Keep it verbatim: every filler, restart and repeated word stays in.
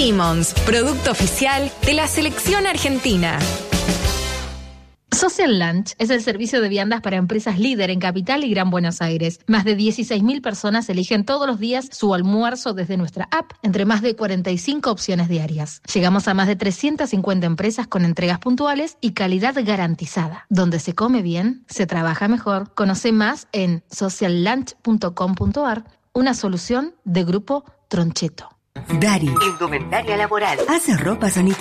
Limons, producto oficial de la selección argentina. Social Lunch es el servicio de viandas para empresas líder en Capital y Gran Buenos Aires. Más de dieciséis mil personas eligen todos los días su almuerzo desde nuestra app, entre más de cuarenta y cinco opciones diarias. Llegamos a más de trescientas cincuenta empresas con entregas puntuales y calidad garantizada. Donde se come bien, se trabaja mejor. Conoce más en social lunch punto com punto a r, una solución de Grupo Troncheto. Dari. Indumentaria laboral. Hace ropa sanitaria.